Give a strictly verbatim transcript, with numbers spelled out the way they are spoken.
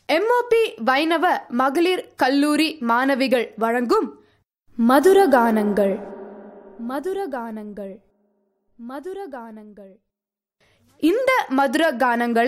MOP வைணவ மகளிர் கல்லூரி மாணவிகள் வழங்கும் மதுரகானங்கள் மதுரகானங்கள் மதுரகானங்கள் இந்த மதுர கானங்களை